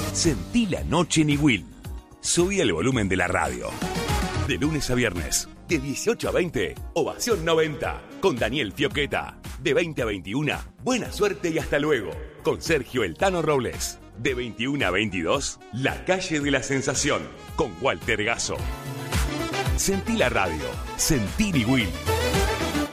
Sentí la noche en Iguil. Subí el volumen de la radio. De lunes a viernes, de 18 a 20, Ovación 90, con Daniel Fioqueta. De 20 a 21, Buena Suerte y Hasta Luego, con Sergio El Tano Robles. De 21 a 22, La Calle de la Sensación, con Walter Gasso. Sentí la radio, sentí Iguil.